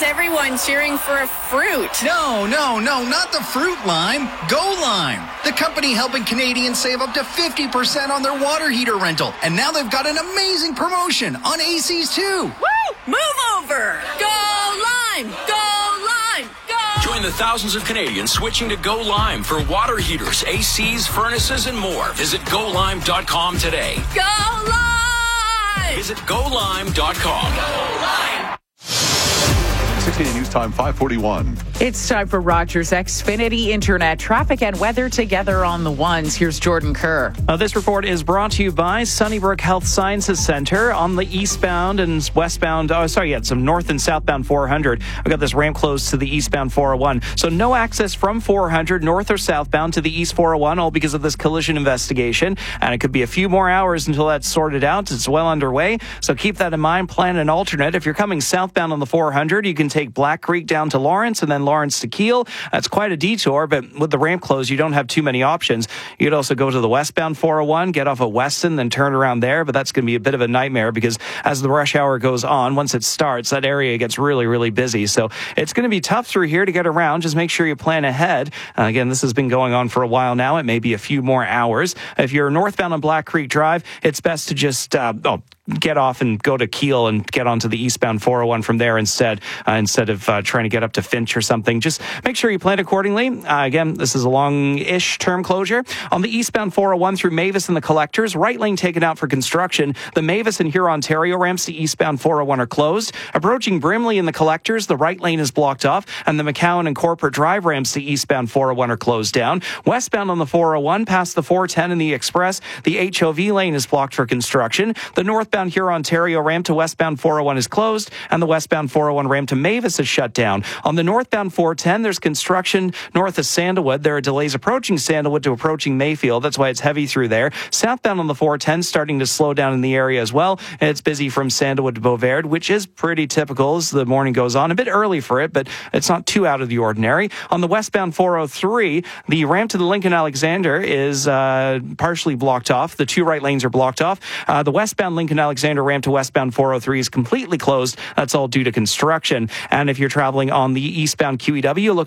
everyone cheering for a fruit? No, not the fruit lime. Go Lime, the company helping Canadians save up to 50% on their water heater rental. And now they've got an amazing promotion on ACs too. Woo! Move over! Go Lime! Go Lime! Go! Join the thousands of Canadians switching to Go Lime for water heaters, ACs, furnaces, and more. Visit GoLime.com today. Go Lime! Visit GoLime.com. Go Lime! 16 News Time, 5:41. It's time for Rogers Xfinity Internet traffic and weather together on the ones. Here's Jordan Kerr. This report is brought to you by Sunnybrook Health Sciences Center on the eastbound and westbound. Some north and southbound 400. I've got this ramp closed to the eastbound 401. So no access from 400 north or southbound to the east 401, all because of this collision investigation. And it could be a few more hours until that's sorted out. It's well underway. So keep that in mind. Plan an alternate. If you're coming southbound on the 400, you can take Black Creek down to Lawrence and then Lawrence to Kiel. That's quite a detour, but with the ramp closed, you don't have too many options. You could also go to the westbound 401, get off at Weston, then turn around there, but that's going to be a bit of a nightmare because as the rush hour goes on, once it starts, that area gets really, really busy. So it's going to be tough through here to get around. Just make sure you plan ahead. Again, this has been going on for a while now. It may be a few more hours. If you're northbound on Black Creek Drive, it's best to just get off and go to Kiel and get onto the eastbound 401 from there instead of trying to get up to Finch or something. Just make sure you plan accordingly. Again, this is a long-ish term closure. On the eastbound 401 through Mavis and the Collectors, right lane taken out for construction. The Mavis and Hurontario ramps to eastbound 401 are closed. Approaching Brimley and the Collectors, the right lane is blocked off, and the McCowan and Corporate Drive ramps to eastbound 401 are closed down. Westbound on the 401, past the 410 and the Express, the HOV lane is blocked for construction. The northbound Hurontario ramp to westbound 401 is closed, and the westbound 401 ramp to Mavis is shut down. On the northbound 410, there's construction north of Sandalwood. There are delays approaching Sandalwood to approaching Mayfield. That's why it's heavy through there. Southbound on the 410, starting to slow down in the area as well. And it's busy from Sandalwood to Beauvard, which is pretty typical as the morning goes on. A bit early for it, but it's not too out of the ordinary. On the westbound 403, the ramp to the Lincoln Alexander is partially blocked off. The two right lanes are blocked off. The westbound Lincoln Alexander ramp to westbound 403 is completely closed. That's all due to construction. And if you're traveling on the eastbound QEW, look